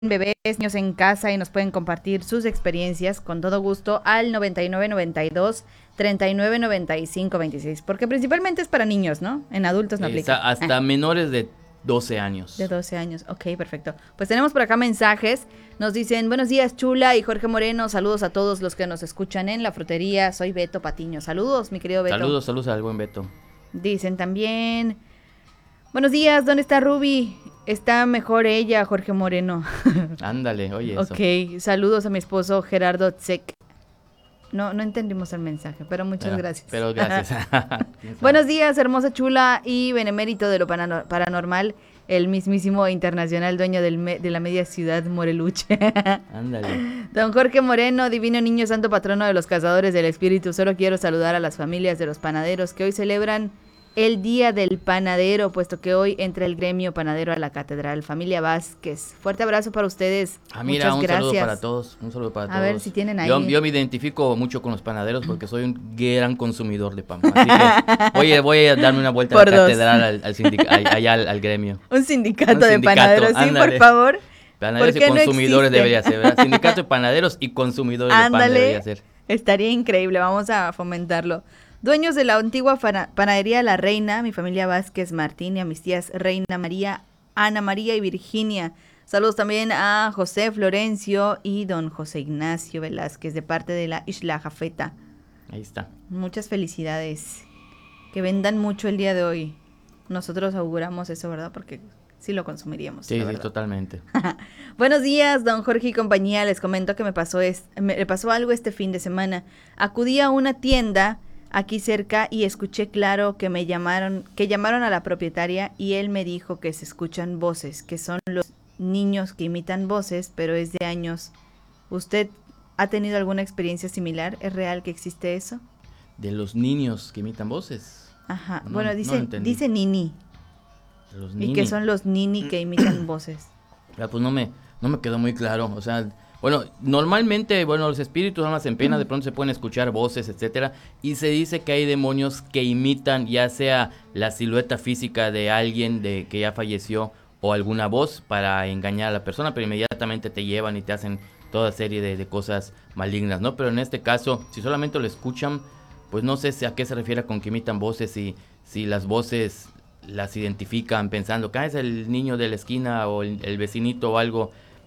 bebés, niños en casa y nos pueden compartir sus experiencias con todo gusto al 9992 399526, porque principalmente es para niños, ¿no? En adultos no aplica. Hasta menores de 12 años. De 12 años, ok, perfecto. Pues tenemos por acá mensajes, nos dicen, buenos días Chula y Jorge Moreno, saludos a todos los que nos escuchan en la frutería, soy Beto Patiño, saludos mi querido Beto. Saludos al buen Beto. Dicen también, buenos días, ¿dónde está Ruby? Está mejor ella, Jorge Moreno. Ándale, oye eso. Ok, saludos a mi esposo Gerardo Tsek. No entendimos el mensaje, pero muchas gracias. Pero gracias. Buenos días, hermosa Chula y benemérito de lo paranormal, el mismísimo internacional dueño de la media ciudad Moreluche. Ándale. Don Jorge Moreno, divino niño santo patrono de los cazadores del espíritu, solo quiero saludar a las familias de los panaderos que hoy celebran el Día del Panadero, puesto que hoy entra el gremio panadero a la catedral. Familia Vázquez, fuerte abrazo para ustedes. Mira, muchas gracias. Un saludo para todos. A ver si tienen ahí. Yo me identifico mucho con los panaderos porque soy un gran consumidor de pan. Así que voy a darme una vuelta a la catedral al gremio. Un sindicato de panaderos, ándale. Sí, por favor. Panaderos y consumidores debería ser, ¿verdad? Sindicato de panaderos y consumidores de pan debería ser. Estaría increíble, vamos a fomentarlo. Dueños de la antigua panadería La Reina, mi familia Vázquez Martín y a mis tías Reina María, Ana María y Virginia. Saludos también a José Florencio y don José Ignacio Velázquez de parte de la Isla Jafeta. Ahí está. Muchas felicidades. Que vendan mucho el día de hoy. Nosotros auguramos eso, ¿verdad? Porque sí lo consumiríamos. Sí, totalmente. Buenos días, don Jorge y compañía. Les comento que me pasó algo este fin de semana. Acudí a una tienda aquí cerca y escuché claro que llamaron a la propietaria y él me dijo que se escuchan voces, que son los niños que imitan voces, pero es de años. ¿Usted ha tenido alguna experiencia similar? ¿Es real que existe eso? De los niños que imitan voces. Ajá, bueno, dice nini. Los nini. Y que son los nini que imitan voces. Pues no me quedó muy claro, o sea... Bueno, normalmente, los espíritus, almas en pena, de pronto se pueden escuchar voces, etcétera, y se dice que hay demonios que imitan ya sea la silueta física de alguien que ya falleció o alguna voz para engañar a la persona, pero inmediatamente te llevan y te hacen toda serie de cosas malignas, ¿no? Pero en este caso, si solamente lo escuchan, pues no sé a qué se refiere con que imitan voces, si las voces las identifican pensando que es el niño de la esquina o el vecinito o algo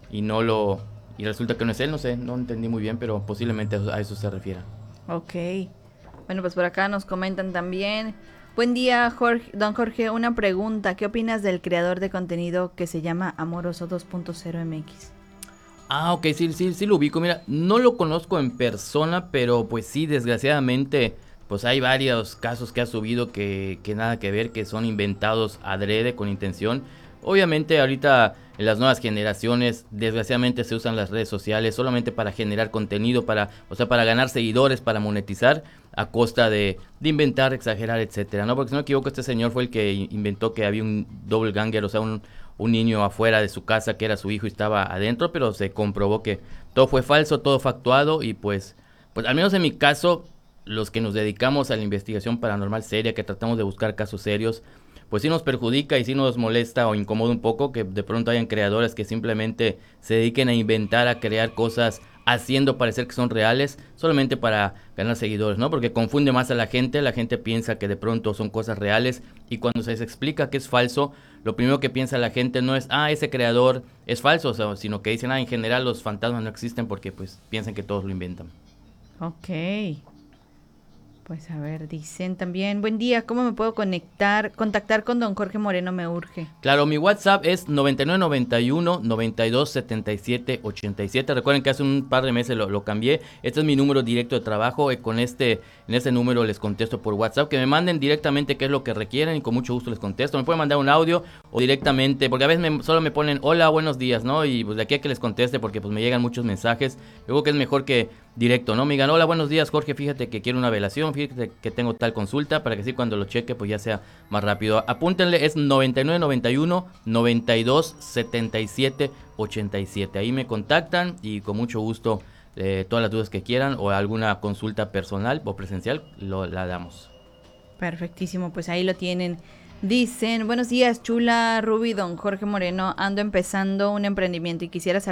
y resulta que no es él, no sé, no entendí muy bien, pero posiblemente a eso se refiere. Ok. Bueno, pues por acá nos comentan también. Buen día, don Jorge, una pregunta. ¿Qué opinas del creador de contenido que se llama Amoroso 2.0 MX? Ok, sí lo ubico. Mira, no lo conozco en persona, pero pues sí, desgraciadamente, pues hay varios casos que ha subido que nada que ver, que son inventados adrede, con intención. Obviamente ahorita en las nuevas generaciones desgraciadamente se usan las redes sociales solamente para generar contenido, para ganar seguidores, para monetizar a costa de inventar, exagerar, etcétera, ¿no? Porque si no me equivoco, este señor fue el que inventó que había un doppelganger, o sea, un niño afuera de su casa que era su hijo y estaba adentro, pero se comprobó que todo fue falso, todo fue actuado y pues al menos en mi caso, los que nos dedicamos a la investigación paranormal seria, que tratamos de buscar casos serios, pues sí nos perjudica y sí nos molesta o incomoda un poco que de pronto hayan creadores que simplemente se dediquen a inventar, a crear cosas haciendo parecer que son reales solamente para ganar seguidores, ¿no? Porque confunde más a la gente piensa que de pronto son cosas reales y cuando se les explica que es falso, lo primero que piensa la gente no es, ese creador es falso, sino que dicen, en general los fantasmas no existen porque pues piensan que todos lo inventan. Ok. Pues a ver, dicen también, buen día, ¿cómo me puedo contactar con don Jorge Moreno? Me urge. Claro, mi WhatsApp es 9991-927787. Recuerden que hace un par de meses lo cambié. Este es mi número directo de trabajo. En este número les contesto por WhatsApp. Que me manden directamente qué es lo que requieren y con mucho gusto les contesto. Me pueden mandar un audio o directamente, porque a veces solo me ponen hola, buenos días, ¿no? Y pues de aquí a que les conteste, porque pues me llegan muchos mensajes. Yo creo que es mejor que directo, ¿no? Me digan, hola, buenos días, Jorge, fíjate que quiero una velación, fíjate que tengo tal consulta, para que así cuando lo cheque, pues ya sea más rápido. Apúntenle, es 9991-927787. Ahí me contactan y con mucho gusto, todas las dudas que quieran o alguna consulta personal o presencial, la damos. Perfectísimo, pues ahí lo tienen. Dicen, buenos días, Chula, Ruby, don Jorge Moreno. Ando empezando un emprendimiento y quisiera saber